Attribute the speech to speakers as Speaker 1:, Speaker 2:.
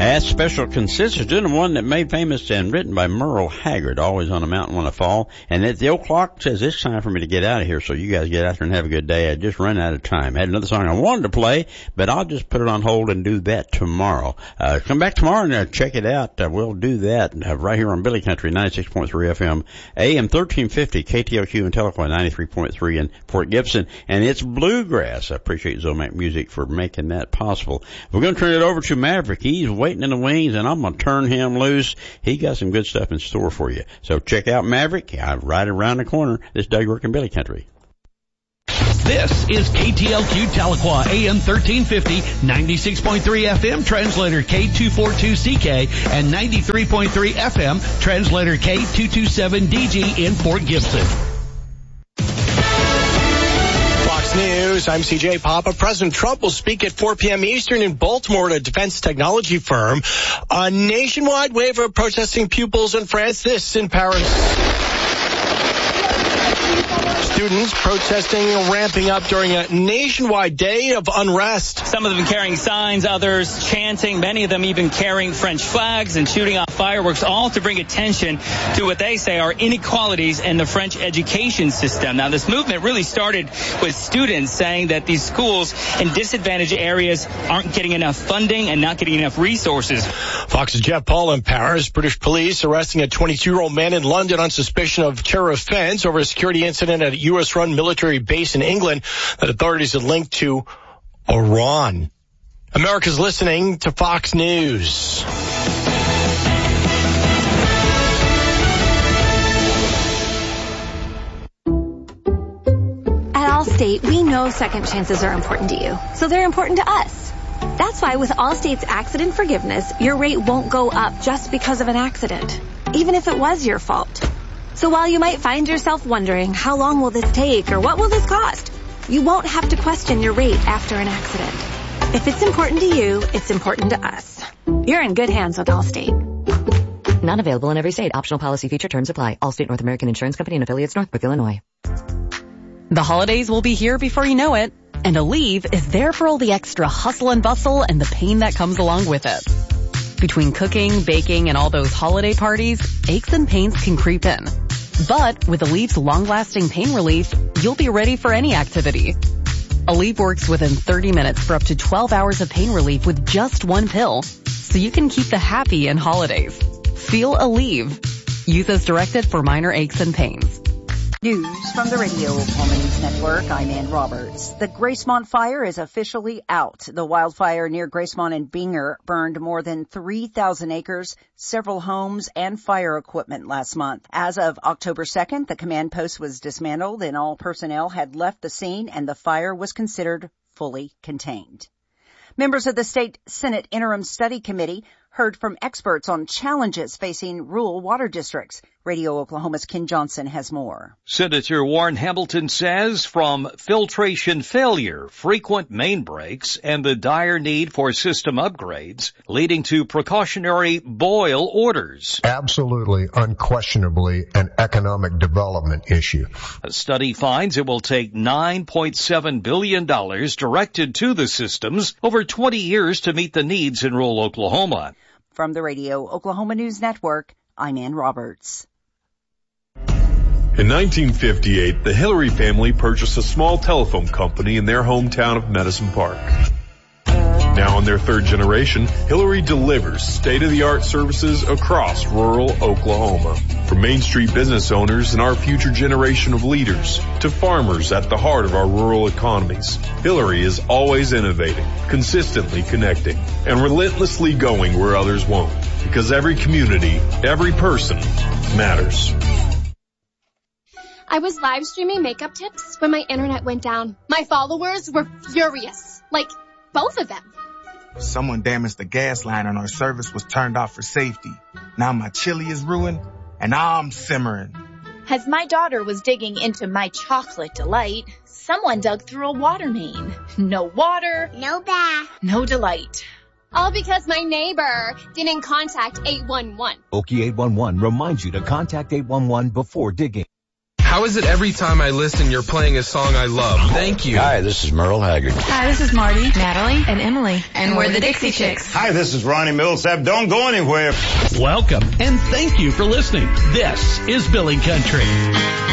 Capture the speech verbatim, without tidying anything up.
Speaker 1: That special consists of the one that made famous and written by Merle Haggard, Always on a Mountain When I Fall. And at the old clock says it's time for me to get out of here, so you guys get out there and have a good day. I just run out of time. I had another song I wanted to play, but I'll just put it on hold and do that tomorrow. Uh, come back tomorrow and uh, check it out. Uh, we'll do that uh, right here on Billy Country, ninety-six point three F M, A M thirteen fifty, K T L Q and Telequa, ninety-three point three in Fort Gibson. And it's bluegrass. I appreciate Zomac Music for making that possible. We're going to turn it over to Maverick. He's waiting in the wings, and I'm going to turn him loose. He got some good stuff in store for you. So check out Maverick. I'm right around the corner. This is Doug York and Billy Country.
Speaker 2: This is K T L Q Tahlequah, A M thirteen fifty, ninety-six point three F M, translator K two forty-two C K, and ninety-three point three F M, translator K two twenty-seven D G in Fort Gibson.
Speaker 3: Fox News, I'm C J Papa. President Trump will speak at four p.m. Eastern in Baltimore at a defense technology firm. A nationwide wave of protesting pupils in France. This in Paris. Students protesting ramping up during a nationwide day of unrest.
Speaker 4: Some of them carrying signs, others chanting, many of them even carrying French flags and shooting off fireworks, all to bring attention to what they say are inequalities in the French education system. Now, this movement really started with students saying that these schools in disadvantaged areas aren't getting enough funding and not getting enough resources.
Speaker 3: Fox's Jeff Paul in Paris. British police arresting a twenty-two-year-old man in London on suspicion of terror offense over a security incident at a U S-run military base in England that authorities had linked to Iran. America's listening to Fox News.
Speaker 5: At Allstate, we know second chances are important to you, so they're important to us. That's why with Allstate's accident forgiveness, your rate won't go up just because of an accident, even if it was your fault. So while you might find yourself wondering, how long will this take or what will this cost? You won't have to question your rate after an accident. If it's important to you, it's important to us. You're in good hands with Allstate.
Speaker 6: Not available in every state. Optional policy feature terms apply. Allstate North American Insurance Company and affiliates, Northbrook, Illinois.
Speaker 7: The holidays will be here before you know it. And Aleve is there for all the extra hustle and bustle and the pain that comes along with it. Between cooking, baking, and all those holiday parties, aches and pains can creep in. But with Aleve's long-lasting pain relief, you'll be ready for any activity. Aleve works within thirty minutes for up to twelve hours of pain relief with just one pill, so you can keep the happy in holidays. Feel Aleve. Use as directed for minor aches and pains.
Speaker 8: News from the Radio Oklahoma News Network. I'm Ann Roberts. The Gracemont fire is officially out. The wildfire near Gracemont and Binger burned more than three thousand acres, several homes, and fire equipment last month. As of October second, the command post was dismantled and all personnel had left the scene, and the fire was considered fully contained. Members of the State Senate Interim Study Committee heard from experts on challenges facing rural water districts. Radio Oklahoma's Ken Johnson has more.
Speaker 9: Senator Warren Hamilton says from filtration failure, frequent main breaks, and the dire need for system upgrades, leading to precautionary boil orders.
Speaker 10: Absolutely, unquestionably, an economic development issue.
Speaker 9: A study finds it will take nine point seven billion dollars directed to the systems over twenty years to meet the needs in rural Oklahoma.
Speaker 8: From the Radio Oklahoma News Network, I'm Ann Roberts.
Speaker 11: In nineteen fifty-eight, the Hillary family purchased a small telephone company in their hometown of Medicine Park. Now in their third generation, Hillary delivers state-of-the-art services across rural Oklahoma. From Main Street business owners and our future generation of leaders to farmers at the heart of our rural economies, Hillary is always innovating, consistently connecting, and relentlessly going where others won't. Because every community, every person matters.
Speaker 12: I was live streaming makeup tips when my internet went down. My followers were furious. Like, both of them.
Speaker 13: Someone damaged the gas line and our service was turned off for safety. Now my chili is ruined and I'm simmering.
Speaker 14: As my daughter was digging into my chocolate delight, someone dug through a water main. No water.
Speaker 12: No bath.
Speaker 14: No delight.
Speaker 12: All because my neighbor didn't contact eight one one.
Speaker 15: Okie eight one one reminds you to contact eight one one before digging. How is it every time I listen you're playing a song I love? Thank you.
Speaker 16: Hi, this is Merle Haggard.
Speaker 17: Hi, this is Marty, Natalie, and Emily. And we're the Dixie Chicks.
Speaker 18: Hi, this is Ronnie Millsap. Don't go anywhere.
Speaker 2: Welcome, and thank you for listening. This is Billy Country.